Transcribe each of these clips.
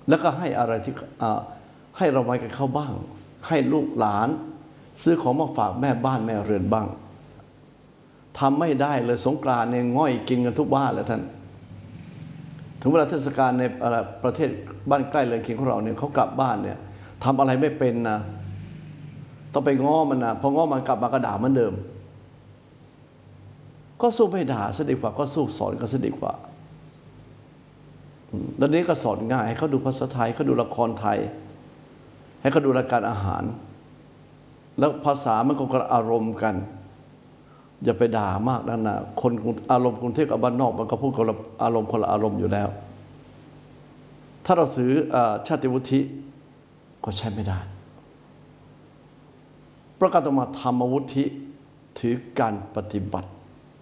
แล้วก็ให้อะไรที่ให้เราไว้กับเขาบ้าง ให้ลูกหลานซื้อของมาฝากแม่บ้านแม่เรือนบ้างทำไม่ได้เลยสงกรานต์เนี่ยง่อยกินกันทุกบ้านเลยท่านถึงเวลาเทศกาลในประเทศบ้านใกล้เรือนเคียงของเราเนี่ยเขากลับบ้านเนี่ยทำอะไรไม่เป็นนะต้องไปง้อมันนะพอง้อมันกลับมากระด่าเหมือนเดิมก็สู้ไม่ด่าซะดีกว่าก็สู้สอนก็ซะดีกว่าแล้วนี้ก็สอนง่ายให้เขาดูภาษาไทยเขาดูละครไทยให้เขาดูรายการอาหารแล้วภาษามันก็คนละอารมณ์กันอย่าไปด่ามากนั่นนะคนอารมณ์กรุงเทพกับบ้านนอกมันก็พูดคนละอารมณ์อยู่แล้วถ้าเราซื้อชาติวุฒิก็ใช้ไม่ได้ประกาศออกมาธรรมวุฒิถือการปฏิบัติ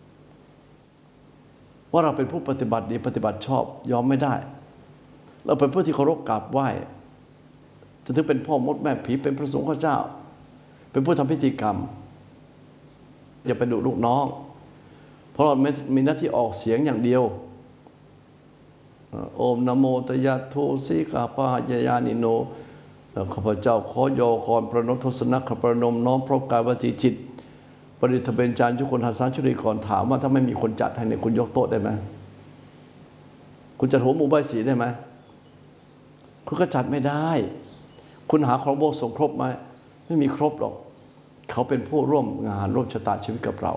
ว่าเราเป็นผู้ปฏิบัติดีปฏิบัติชอบยอมไม่ได้เราเป็นผู้ที่เคารพกราบไหว้จนถึงเป็นพ่อมดแม่ผีเป็นพระสงฆ์ข้าเจ้าเป็นผู้ทำพิธีกรรมอย่าไปดุลูกน้องเพราะเราไม่มีหน้าที่ออกเสียงอย่างเดียวโอมนะโมตยะโทสิกาปะหายานิโนข้าพเจ้าขอยอคอนประนมทศนักขประนมน้อมพร้อมกายวาจาจิตปริทเบญจารยุคนหาสารชุริกรถามว่าถ้าไม่มีคนจัดให้เนี่ยคุณยกโต๊ะได้ไหมคุณจัดหัวหมู่ใบสีได้ไหมคุณก็จัดไม่ได้คุณหาของโบสงครบไหมไม่มีครบหรอกเขาเป็นผู้ร่วมงานร่วมชะตาชีวิตกับเรา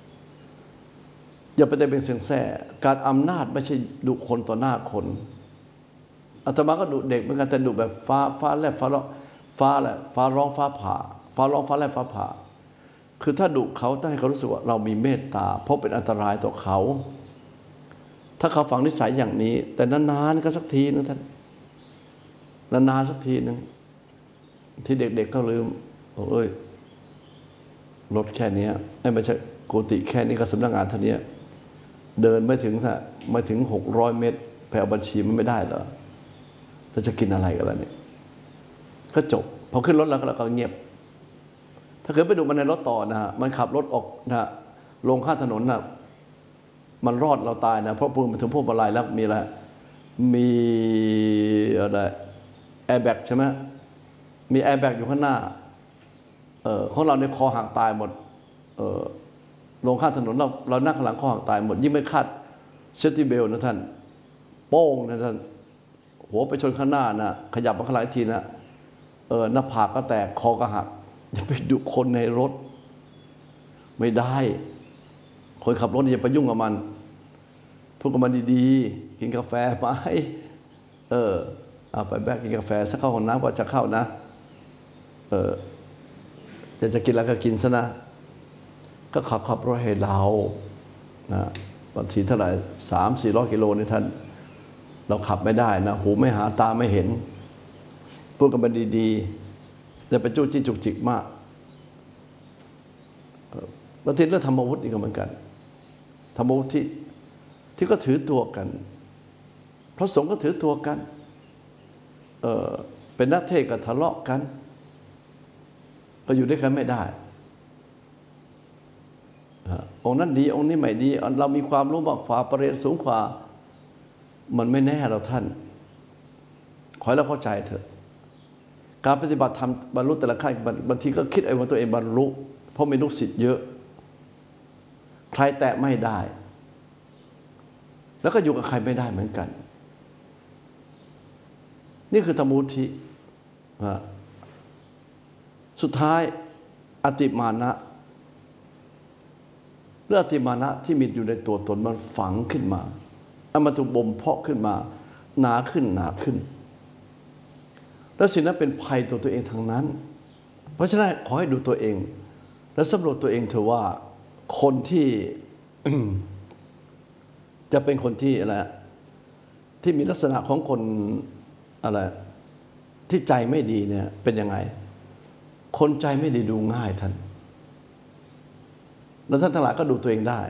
อย่าไปได้เป็นเสียงแส่การอำนาจไม่ใช่ดุคนต่อหน้าคนอาตมาก็ดุเด็กเหมือนกันแต่ดุแบบฟ้าแลบฟ้าร้องฟ้าแหละฟ้าร้องฟ้าผ่าฟ้าร้องฟ้าแลบฟ้าผ่าคือถ้าดุเขาต้องให้เขารู้สึกว่าเรามีเมตตาเพราะเป็นอันตรายต่อเขาถ้าเขาฝังนิสัยอย่างนี้แต่นานๆก็สักทีนึงท่านนานๆสักทีนึงที่เด็กๆเขาลืมเอ้ยรถแค่นี้ไม่ใช่กุฏิแค่นี้ก็สำนักงานเท่านี้เดินไม่ถึง600 เมตรไปเอาบัญชีมันไม่ได้เหรอเราจะกินอะไรกันล่ะเนี่ยก็จบพอขึ้นรถแล้วก็เงียบถ้าเกิดไปดูมันในรถต่อนะมันขับรถออกนะลงข้างถนนนะมันรอดเราตายนะเพราะปืนมันถึงพวกอะไรแล้วมีอะไรมีอะไรแอร์แบ็กใช่ไหมมีแอร์แบ็กอยู่ข้างหน้าของเราในคอหักตายหมดลงข้างถนนเรานั่งข้างหลังคอหักตายหมดยิ่งไม่คาดเซฟตี้เบลนะท่านโป้งนะท่านหัวไปชนข้างหน้านะขยับมาข้างหลังอีกทีนะหน้าผากก็แตกคอก็หักอย่าไปดุคนในรถไม่ได้คนขับรถอย่าไปยุ่งกับมันพูดกับมันดีๆกินกาแฟไหมเอาไปแบกกินกาแฟสักเข้าห้องน้ำก็จะเข้านะอยากจะกินแล้วก็กินซะนะก็ขับรถให้เรานะบางทีเท่าไหร่300-400 กิโลนี่ท่านเราขับไม่ได้นะหูไม่หาตาไม่เห็นพูดกับมันดีๆอย่าไปจู้จี้จุกจิกมากแล้วทีเรื่องธรรมวุฒินี่ก็เหมือนกันธรรมวุฒิที่ก็ถือตัวกันพระสงฆ์ก็ถือตัวกันเป็นนักเทศน์ก็ทะเลาะกันก็อยู่ด้วยกันไม่ได้องค์นั้นดีองค์นี้ไม่ดีเรามีความรู้มากกว่าประเรียนสูงกว่ามันไม่แน่เราท่านขอให้เราเข้าใจเถอะการปฏิบัติธรรมบรรลุแต่ละขั้นบางทีก็คิดว่าตัวเองบรรลุเพราะมีลูกศิษย์เยอะใครแตะไม่ได้แล้วก็อยู่กับใครไม่ได้เหมือนกันนี่คือธรรมวุฒิสุดท้ายอติมานะเรื่องอติมานะที่มีอยู่ในตัวตนมันฝังขึ้นมามันถูกบ่มเพาะขึ้นมาหนาขึ้นแล้วสิ่งนั้นเป็นภัยตัวเองทางนั้นเพราะฉะนั้นขอให้ดูตัวเองและสำรวจตัวเองเถอะว่าคนที่ จะเป็นคนที่อะไรที่มีลักษณะของคนอะไรที่ใจไม่ดีเนี่ยเป็นยังไงคนใจไม่ดีดูง่ายท่านแล้วท่านทั้งหลายก็ดูตัวเองได้